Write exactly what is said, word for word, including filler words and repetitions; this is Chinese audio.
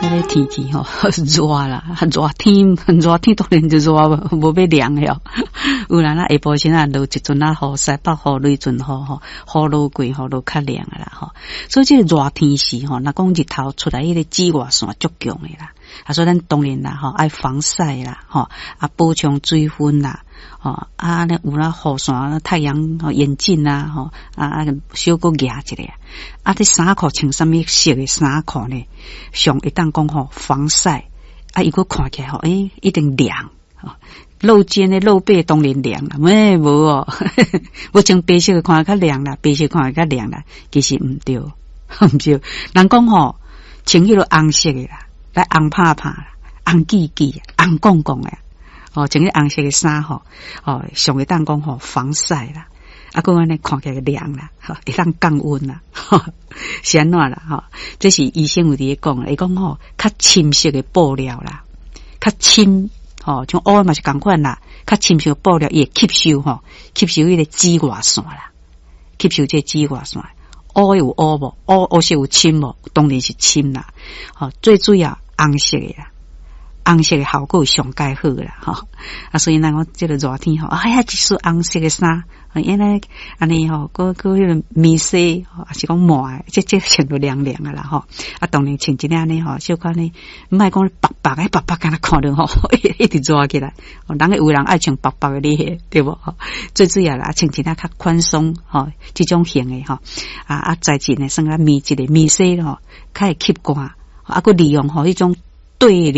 个天气吼热啦，热天热天当然就热无要凉了。有人啊下晡时啊落一阵啊雨，西北雨、雷阵雨吼，雨落过吼落较凉啊啦吼。所以这个热天时吼，若讲日头出来，迄个紫外线足强的啦。啊，所以咱当然啦吼，爱防晒啦吼，啊补充水分啦。哦，啊，那有啦，雨伞、太阳眼镜啦，吼，啊，小个夹一个，啊，这衫裤穿什么色的衫裤呢？上一旦讲吼防晒，啊，伊个看起来吼，诶、欸，一定亮，哦，露肩的露背当然亮啦，咩无哦，我穿白色的看较亮啦，白色看较亮啦，其实毋对，毋对，人讲吼，穿迄个红色的啦，来红拍拍啦，红记记，红光光的。哦，穿个红色的衫吼，哦，上个当讲吼防晒啦，啊，个安尼看起来凉啦，吼，会当降温啦，吼，是安怎啦，吼，这是医生有伫讲，伊讲吼，较深色的布料啦，较深，吼，像乌嘛是共款啦，较深色的布料也吸收吼，吸收迄个紫外线啦，吸收这紫外线，乌有乌无，乌乌色有深无，当然是深啦，吼，最主要红色的啦。红色的效果上介好啦，吼啊！所以咱讲这个热天吼，哎呀，一束红色的衫，原来安尼吼，个个迄个面色，还是讲满，这这穿到凉凉的啦，吼啊！当然穿一件呢，吼，小可呢，唔爱讲白白的，白白敢若看到吼，一直热起来。人有人爱穿白白的厉害，对不？最主要啦，穿一件较宽松，吼，这种型的吼，啊啊，再一呢，算啊面一个面色吼，较会吸汗，啊，个利用吼迄种对流。